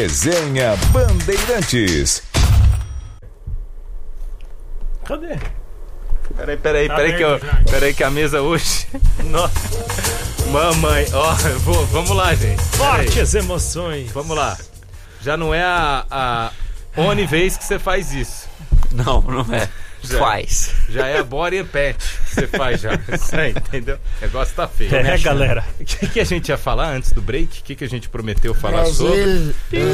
Resenha Bandeirantes. Cadê? Peraí que a mesa hoje... Nossa. Mamãe, ó, vamos lá, gente. Fortes emoções. Vamos lá. Já não é a vez que você faz isso. Não é. Faz. Já é a body and pet que você faz já. Isso aí, entendeu? O negócio tá feio. Galera. O que a gente ia falar antes do break? O que a gente prometeu falar Brasil, sobre?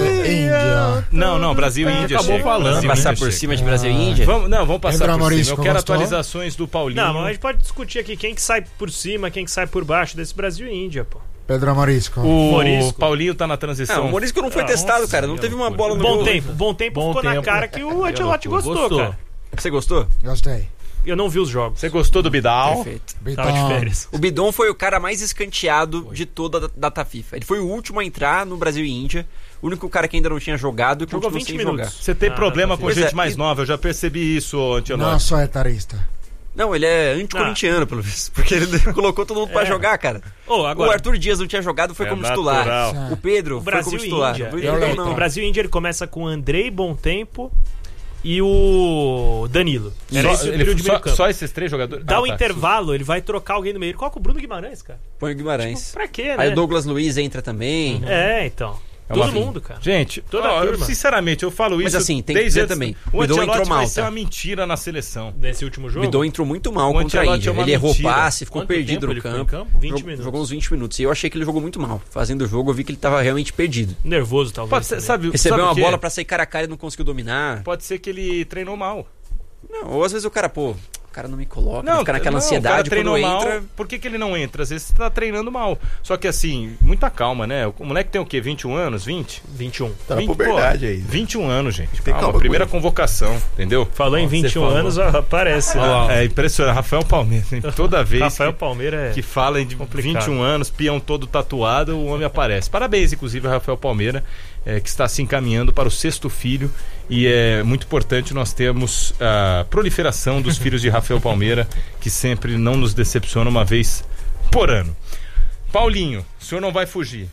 Índia. Não, Brasil e Índia acabou chega. falando. Brasil, Passar Índia por chega. cima de Brasil e Índia? Vamos passar Pedro por Amorisco, cima. Eu quero gostou? atualizações do Paulinho. Não, mas a gente pode discutir aqui quem que sai por cima, quem que sai por baixo desse Brasil e Índia, pô. Pedro Amorisco. O Morisco. Paulinho tá na transição. O Morisco não foi testado, cara. Não teve uma bola no jogo. Bom tempo ficou na cara que o Ancelotti gostou, cara. Você gostou? Gostei. Eu não vi os jogos. Você gostou do Bidal? Perfeito. Tava de férias. O Bidon foi o cara mais escanteado de toda a data FIFA. Ele foi o último a entrar no Brasil e Índia. O único cara que ainda não tinha jogado e Jogou continuou 20 sem minutos. jogar. Você tem problema com Pois gente é, mais e- nova, eu já percebi isso, Não Ancelotti. sou etarista. Não, ele é anticorintiano, pelo visto. Porque ele colocou todo mundo pra jogar, cara. Ô, agora, O Arthur Dias não tinha jogado, foi É como natural. titular. O Pedro o foi Brasil como e titular. Índia. O Bidon não. O Brasil e Índia ele começa com o Andrei Bom Tempo e o Danilo. Era esse o trio de meio campo. Só esses três jogadores? Dá um intervalo, ele vai trocar alguém no meio. Ele coloca o Bruno Guimarães, cara. Põe o Guimarães. Pra quê, né? Aí o Douglas Luiz entra também. É, então. É uma- Todo mundo, cara. Gente, Toda a turma. sinceramente, eu falo isso Mas assim, tem que desde dizer antes. também, O o Bidon Ancelotti entrou mal, vai ser tá? uma mentira na seleção. Nesse último O jogo. Bidon entrou muito mal O contra a Ancelotti Índia. é uma Ele errou mentira. passe, ficou Quanto perdido tempo no ele ficou em campo. campo? 20 minutos. Jogou uns 20 minutos. E eu achei que ele jogou muito mal. Fazendo o jogo, eu vi que ele tava realmente perdido. Nervoso, talvez. Pode ser, também. sabe, Recebeu sabe uma o quê? bola pra sair cara a cara e não conseguiu dominar. Pode ser que ele treinou mal. Não, ou às vezes o cara, o cara não me coloca, ele fica naquela ansiedade o cara treinou quando mal. entra. Por que ele não entra? Às vezes você tá treinando mal. Só que assim, muita calma, né? O moleque tem o quê? 21 anos? 20? 21. Tá na 20, puberdade aí. 21 anos, gente. Tem Calma, calma primeira com ele. convocação, entendeu? Falou em 21 anos, aparece. Né? É impressionante. Rafael Palmeiras, hein? Toda vez Rafael Palmeira que fala de complicado. 21 anos, peão todo tatuado, o homem aparece. Parabéns, inclusive, ao Rafael Palmeira, que está se encaminhando para o 6º filho. E é muito importante nós termos a proliferação dos filhos de Rafael Palmeira, que sempre não nos decepciona uma vez por ano. Paulinho, o senhor não vai fugir.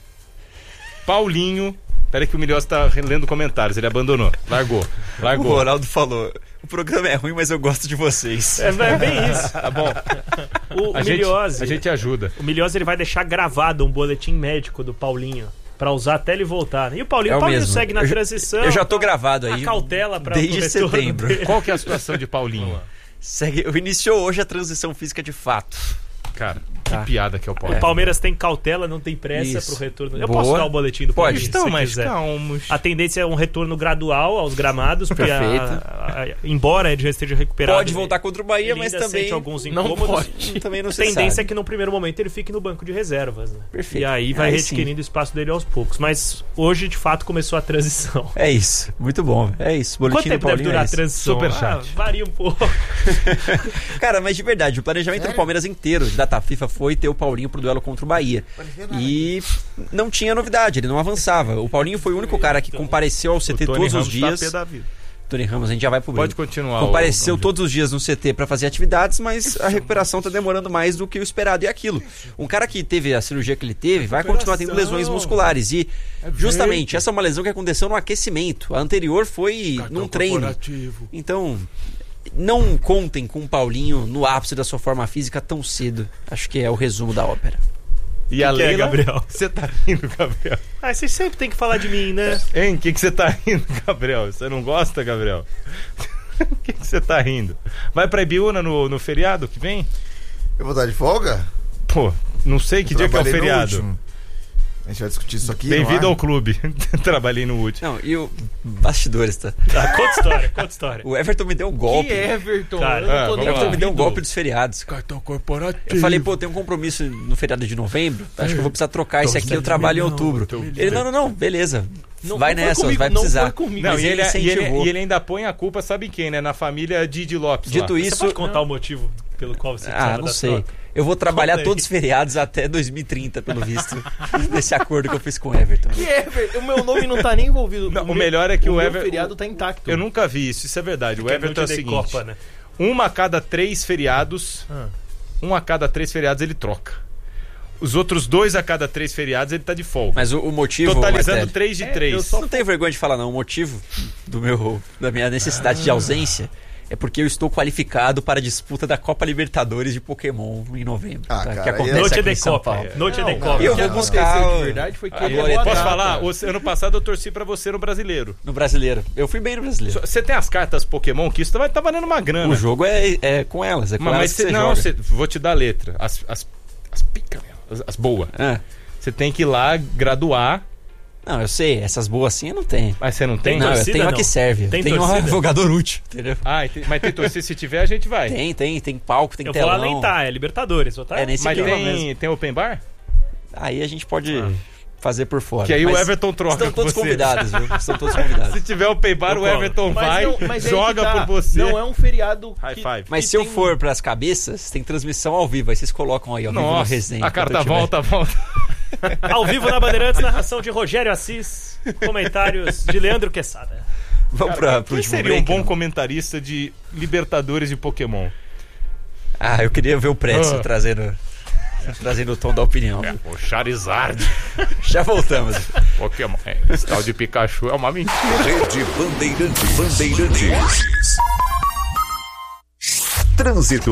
Paulinho, peraí que o Milhosa está lendo comentários, ele abandonou, largou. O Ronaldo falou: o programa é ruim, mas eu gosto de vocês. É bem isso. Tá bom. O A Milhose, gente ajuda. o Milhose ele vai deixar gravado um boletim médico do Paulinho pra usar até ele voltar. E o Paulinho, É o Paulinho mesmo. segue na transição. Eu já tô gravado aí. A cautela pra desde pro retorno setembro. dele. Qual que é a situação de Paulinho? Iniciou hoje a transição física de fato. Cara, que piada que é o O Paulinho. Palmeiras tem cautela, não tem pressa Isso. pro retorno. Eu Boa. posso dar o boletim do Pode. Paulinho, Estão se mais quiser. calmos. A tendência é um retorno gradual aos gramados, porque embora ele já esteja recuperado. Pode voltar contra o Bahia, ele mas ainda também sente alguns não incômodos. pode. Também não A se tendência sabe. é que no primeiro momento ele fique no banco de reservas. Né? Perfeito. E aí vai Aí readquirindo o espaço dele aos poucos. Mas hoje, de fato, começou a transição. É isso, muito bom. É isso. Boletim Quanto do tempo deve Paulinho durar é a esse. transição? Superchat. Varia um pouco. Cara, mas de verdade, o planejamento do Palmeiras inteiro de data FIFA foi ter o Paulinho pro duelo contra o Bahia. E não tinha novidade, ele não avançava. O Paulinho foi o único cara que compareceu ao CT todos os dias. Tony Ramos, a gente já vai pro break. Pode continuar. Compareceu todos os dias no CT pra fazer atividades, mas a recuperação tá demorando mais do que o esperado. E aquilo, um cara que teve a cirurgia que ele teve vai continuar tendo lesões musculares. E justamente essa é uma lesão que aconteceu no aquecimento. A anterior foi num treino. Então, não contem com o Paulinho no ápice da sua forma física tão cedo. Acho que é o resumo da ópera. E a Que é, Leila, Gabriel? Você tá rindo, Gabriel? Ah, vocês sempre tem que falar de mim, né? Hein? O que você tá rindo, Gabriel? Você não gosta, Gabriel? O que você tá rindo? Vai pra Ibiúna no feriado que vem? Eu vou dar de folga? Pô, não sei que dia que é o Trabalhei no feriado. último. A gente vai discutir isso aqui. Bem-vindo no ar. ao clube. Trabalhei no último. Não, e o bastidores, tá? Conta história. O Everton me deu um golpe. Everton? Cara, Eu não tô vamos nem lá. Everton me deu um ouvindo. golpe dos feriados. Cartão corporativo. Eu falei, pô, tem um compromisso no feriado de novembro. Acho que eu vou precisar trocar esse aqui, eu trabalho em outubro. Ele, não, beleza. Vai foi nessa, comigo, vai não precisar. foi comigo. Não, Mas e ele incentivou. ele ainda põe a culpa, sabe em quem, né? Na família Didi Lopes. Dito lá. Você isso, pode contar o motivo pelo qual você precisava não da sei. troca? Eu vou trabalhar Conta aí. todos os feriados até 2030, pelo visto. Nesse acordo que eu fiz com o Everton. Que Everton? O meu nome não tá nem envolvido. Não, o melhor é que o meu Everton. feriado tá intacto. Eu nunca vi isso é verdade. O Porque Everton é o não te dei seguinte: Copa, né? uma a cada 3 feriados, um a cada 3 feriados ele troca. Os outros 2 a cada 3 feriados ele tá de folga. Mas o motivo... Totalizando 3 de 3. Não tenho vergonha de falar, não. O motivo da minha necessidade de ausência é porque eu estou qualificado para a disputa da Copa Libertadores de Pokémon em novembro. Cara, que acontece Noite aqui de em São Copa. Paulo. Noite de Copa. E eu vou buscar... De verdade foi que Posso falar? Ano passado eu torci pra você no Brasileiro. No Brasileiro. Eu fui bem no Brasileiro. Você tem as cartas Pokémon, que isso tá valendo uma grana. O jogo é com elas, é com elas que você joga. Vou te dar a letra. As picas, as boas. Você tem que ir lá graduar. Não, eu sei, essas boas assim eu não tenho. Mas você não tem? Não, torcida, eu tenho não. a que serve. Tem Tenho um torcida? jogador útil, entendeu? Mas tem torcida, se tiver a gente vai. Tem palco, tem Eu telão. vou alentar, é Libertadores. Vou tá? É nesse Mas clima mesmo. tem open bar? Aí a gente pode fazer por fora. Que aí Mas o Everton troca estão todos com você. convidados, viu? Estão todos convidados. Se tiver open bar, o Everton vai, joga por você. Não é um feriado High five. Mas se eu for pras cabeças, tem transmissão ao vivo. Aí vocês colocam aí ao vivo no Nossa, resenha. a carta volta. Ao vivo na Bandeirantes, narração de Rogério Assis, comentários de Leandro Quesada. Vamos pro Quem último seria break, um bom não? comentarista de Libertadores de Pokémon? Ah, eu queria ver o Pretzel trazendo o tom da opinião. O Charizard. Já voltamos. Pokémon. Esse tal de Pikachu é uma mentira. Rede Bandeirantes. Trânsito.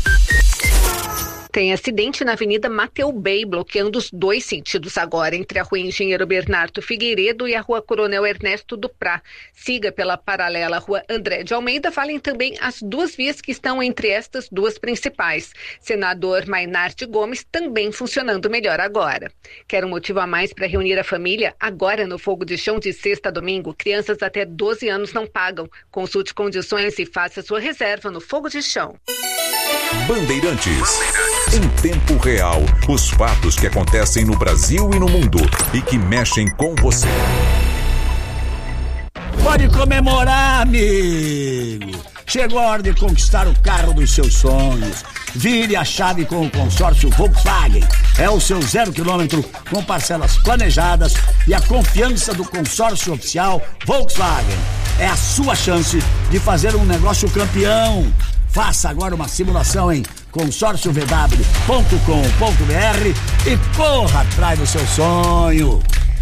Tem acidente na Avenida Mateu Bey, bloqueando os 2 sentidos agora, entre a Rua Engenheiro Bernardo Figueiredo e a Rua Coronel Ernesto Duprá. Siga pela paralela Rua André de Almeida, falem também as 2 vias que estão entre estas 2 principais. Senador Mainarte Gomes também funcionando melhor agora. Quer um motivo a mais para reunir a família? Agora no Fogo de Chão de sexta a domingo, crianças até 12 anos não pagam. Consulte condições e faça sua reserva no Fogo de Chão. Bandeirantes. Em tempo real, os fatos que acontecem no Brasil e no mundo e que mexem com você. Pode comemorar, amigo! Chegou a hora de conquistar o carro dos seus sonhos. Vire a chave com o consórcio Volkswagen. É o seu 0 km com parcelas planejadas e a confiança do consórcio oficial Volkswagen. É a sua chance de fazer um negócio campeão. Faça agora uma simulação em consórciovw.com.br e corra atrás do seu sonho.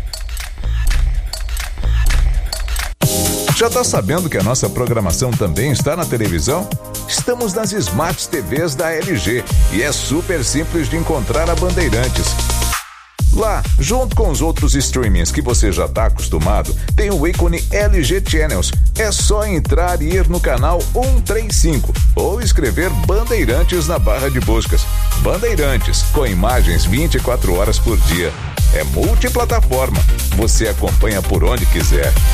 Já tá sabendo que a nossa programação também está na televisão? Estamos nas Smart TVs da LG e é super simples de encontrar a Bandeirantes. Lá, junto com os outros streamings que você já está acostumado, tem o ícone LG Channels. É só entrar e ir no canal 135 ou escrever Bandeirantes na barra de buscas. Bandeirantes, com imagens 24 horas por dia. É multiplataforma. Você acompanha por onde quiser.